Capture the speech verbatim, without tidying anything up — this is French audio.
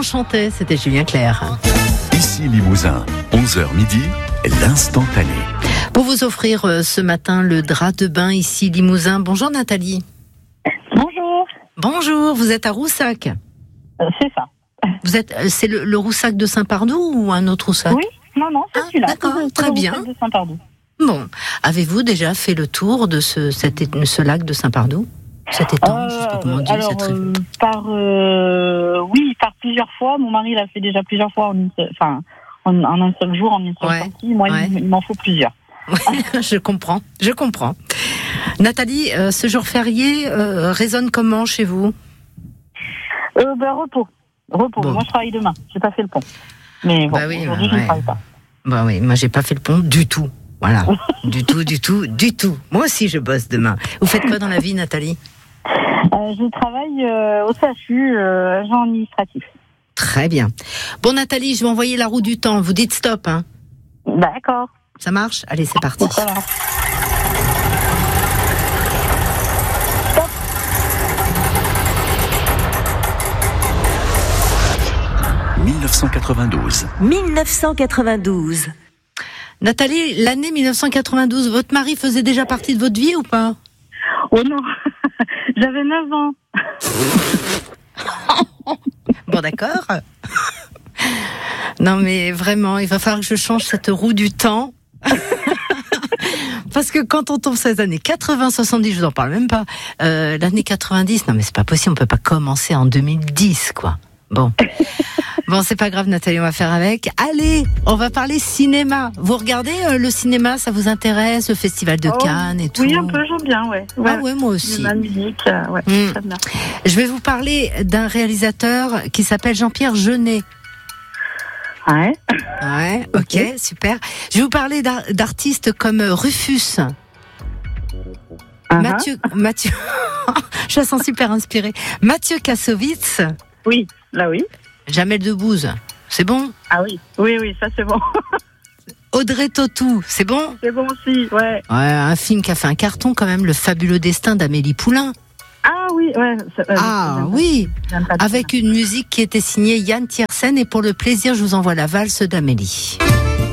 chantait, c'était Julien Clerc. Ici Limousin, onze heures midi, l'instantané. Pour vous offrir euh, ce matin le drap de bain ici Limousin. Bonjour Nathalie. Bonjour. Bonjour, vous êtes à Roussac. Euh, c'est ça. Vous êtes, euh, c'est le, le Roussac de Saint-Pardoux ou un autre Roussac? Oui, non, non, c'est Ah, celui-là. d'accord, C'est le très bien. Roussac de Saint-Pardoux. Bon, avez-vous déjà fait le tour de ce, cet, é- ce lac de Saint-Pardoux? Cet étang, je sais pas comment on dit, alors, cette rivière. euh, par, euh, oui, par plusieurs fois. Mon mari l'a fait déjà plusieurs fois en, une seule- enfin, en, en un seul jour, en une seule Ouais, partie. Moi, ouais. il, il m'en faut plusieurs. Je comprends, je comprends. Nathalie, euh, ce jour férié euh, résonne comment chez vous? Euh, ben, repos. Repos. Bon. Moi, je travaille demain. J'ai pas fait le pont. Mais bon, Bah oui, aujourd'hui, bah je ouais. ne travaille pas. Bah oui, moi j'ai pas fait le pont du tout. Voilà, du tout, du tout, du tout. Moi aussi je bosse demain. Vous faites quoi dans la vie, Nathalie? Euh, je travaille euh, au C H U, euh, agent administratif. Très bien. Bon Nathalie, je vais envoyer la roue du temps. Vous dites stop, hein? D'accord. Ça marche? Allez, c'est parti. Voilà. dix-neuf cent quatre-vingt-douze. dix-neuf cent quatre-vingt-douze. Nathalie, l'année dix-neuf cent quatre-vingt-douze, votre mari faisait déjà partie de votre vie ou pas? Oh non, j'avais neuf ans. Bon, d'accord. Non, mais vraiment, il va falloir que je change cette roue du temps. Parce que quand on tombe sur les années quatre-vingts, soixante-dix, je vous en parle même pas. Euh, l'année quatre-vingt-dix, non mais c'est pas possible, on peut pas commencer en deux mille dix, quoi. Bon. Bon, c'est pas grave, Nathalie, on va faire avec. Allez, on va parler cinéma. Vous regardez euh, le cinéma, ça vous intéresse, le festival de Oh, Cannes et tout? Oui, un peu, j'aime bien, ouais. Ah ouais, moi aussi. La musique, euh, ouais, Mm. très bien. Je vais vous parler d'un réalisateur qui s'appelle Jean-Pierre Jeunet. Ouais. Ouais, ok, super. Je vais vous parler d'ar- d'artistes comme Rufus. Uh-huh. Mathieu, Mathieu, je la sens super inspirée. Mathieu Kassovitz, Oui, là oui. Jamel Debbouze, c'est bon. Ah oui, oui, oui, ça c'est bon. Audrey Tautou, c'est bon. C'est bon aussi, ouais. Ouais, un film qui a fait un carton quand même, Le fabuleux destin d'Amélie Poulain. Ah oui, ouais. c'est- euh, Ah j'aime pas- oui, j'aime pas avec une musique qui était signée Yann Tiersen, et pour le plaisir, je vous envoie la valse d'Amélie.